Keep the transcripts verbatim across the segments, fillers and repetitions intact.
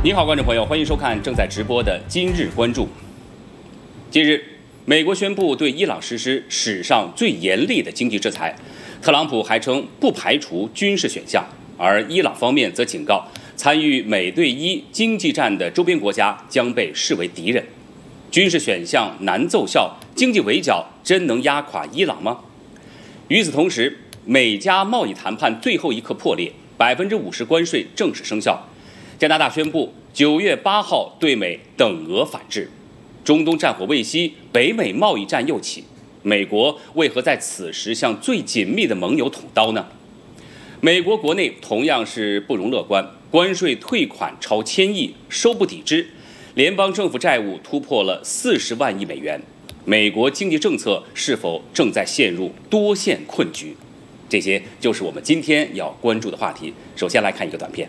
您好，观众朋友，欢迎收看正在直播的《今日关注》。近日，美国宣布对伊朗实施史上最严厉的经济制裁，特朗普还称不排除军事选项，而伊朗方面则警告，参与美对伊经济战的周边国家将被视为敌人。军事选项难奏效，经济围剿真能压垮伊朗吗？与此同时，美加贸易谈判最后一刻破裂，百分之五十关税正式生效。加拿大宣布九月八号对美等额反制，中东战火未息，北美贸易战又起，美国为何在此时向最紧密的盟友捅刀呢？美国国内同样是不容乐观，关税退款超千亿，收不抵支，联邦政府债务突破了四十万亿美元，美国经济政策是否正在陷入多线困局？这些就是我们今天要关注的话题。首先来看一个短片。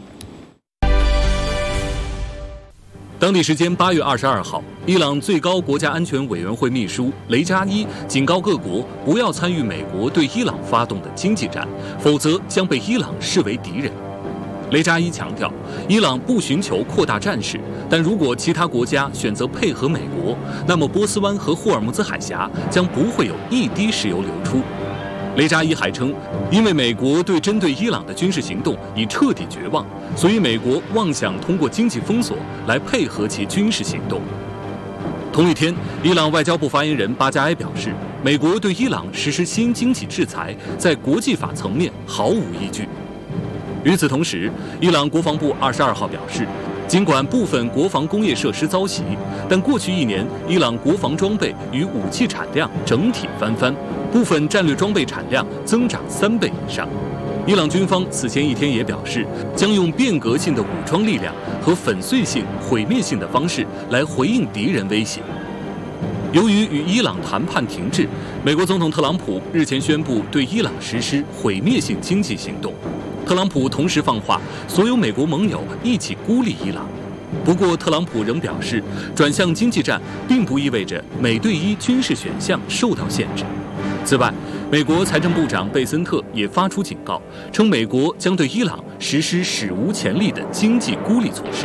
当地时间八月二十二号，伊朗最高国家安全委员会秘书雷扎伊警告各国不要参与美国对伊朗发动的经济战，否则将被伊朗视为敌人。雷扎伊强调，伊朗不寻求扩大战事，但如果其他国家选择配合美国，那么波斯湾和霍尔木兹海峡将不会有一滴石油流出。雷扎伊还称，因为美国对针对伊朗的军事行动已彻底绝望，所以美国妄想通过经济封锁来配合其军事行动。同一天，伊朗外交部发言人巴加埃表示，美国对伊朗实施新经济制裁在国际法层面毫无依据。与此同时，伊朗国防部二十二号表示，尽管部分国防工业设施遭袭，但过去一年伊朗国防装备与武器产量整体翻番，部分战略装备产量增长三倍以上。伊朗军方此前一天也表示，将用变革性的武装力量和粉碎性、毁灭性的方式来回应敌人威胁。由于与伊朗谈判停滞，美国总统特朗普日前宣布对伊朗实施毁灭性经济行动。特朗普同时放话，所有美国盟友一起孤立伊朗。不过，特朗普仍表示，转向经济战并不意味着美对伊军事选项受到限制。此外，美国财政部长贝森特也发出警告，称美国将对伊朗实施史无前例的经济孤立措施。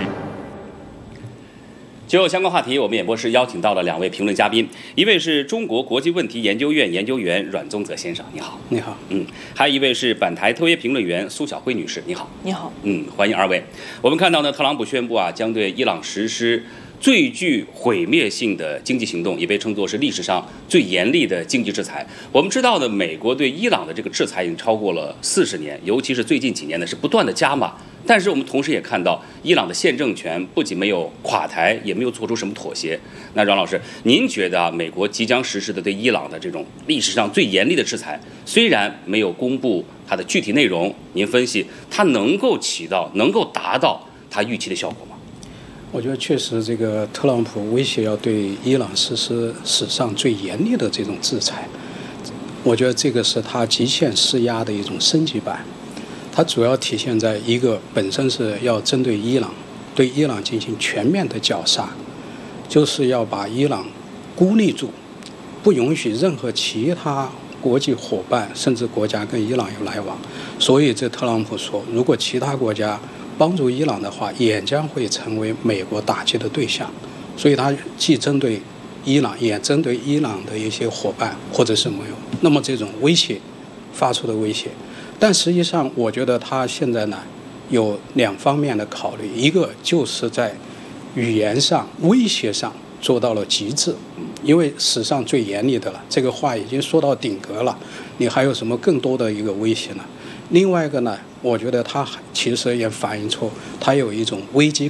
就相关话题，我们演播室邀请到了两位评论嘉宾，一位是中国国际问题研究院研究员阮宗泽先生，你好。 你好。 嗯，还有一位是本台特约评论员苏晓辉女士，你好。 你好。 嗯，欢迎二位。我们看到呢，特朗普宣布啊，将对伊朗实施最具毁灭性的经济行动，也被称作是历史上最严厉的经济制裁。我们知道呢，美国对伊朗的这个制裁已经超过了四十年，尤其是最近几年呢，是不断的加码。但是我们同时也看到，伊朗的现政权不仅没有垮台，也没有做出什么妥协。那阮老师，您觉得啊，美国即将实施的对伊朗的这种历史上最严厉的制裁，虽然没有公布它的具体内容，您分析它能够起到、能够达到它预期的效果吗？ 我觉得确实，这个特朗普威胁要对伊朗实施史上最严厉的这种制裁，我觉得这个是他极限施压的一种升级版。它主要体现在一个本身是要针对伊朗，对伊朗进行全面的绞杀，就是要把伊朗孤立住，不允许任何其他国际伙伴甚至国家跟伊朗有来往。所以这特朗普说，如果其他国家帮助伊朗的话，也将会成为美国打击的对象。所以他既针对伊朗，也针对伊朗的一些伙伴或者是盟友。那么这种威胁发出的威胁，但实际上我觉得他现在呢有两方面的考虑，一个就是在语言上、威胁上做到了极致，因为史上最严厉的了，这个话已经说到顶格了，你还有什么更多的一个威胁呢？另外一个呢，我觉得他其实也反映出他有一种危机